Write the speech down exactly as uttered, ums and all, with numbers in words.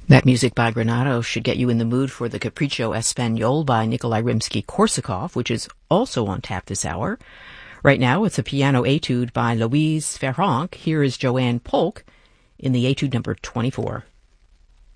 That music by Granado should get you in the mood for the Capriccio Espagnol by Nikolai Rimsky-Korsakov, which is also on tap this hour. Right now, it's a piano etude by Louise Farrenc. Here is Joanne Polk in the etude number twenty-four.